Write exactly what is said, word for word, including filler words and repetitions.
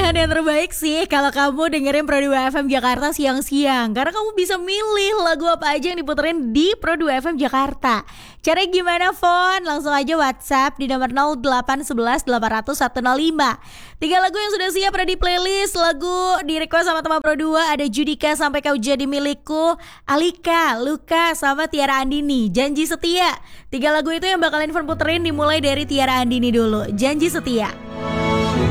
pilihan yang terbaik sih kalau kamu dengerin Pro dua F M Jakarta siang-siang, karena kamu bisa milih lagu apa aja yang diputerin di Pro dua F M Jakarta. Caranya gimana, Fon? Langsung aja WhatsApp di nomor nol delapan satu satu delapan nol nol satu nol lima. Tiga lagu yang sudah siap ada di playlist. Lagu di request sama teman Pro dua ada Judika Sampai Kau Jadi Milikku, Alika, Luka, sama Tiara Andini, Janji Setia. Tiga lagu itu yang bakalan Fon puterin dimulai dari Tiara Andini dulu, Janji Setia.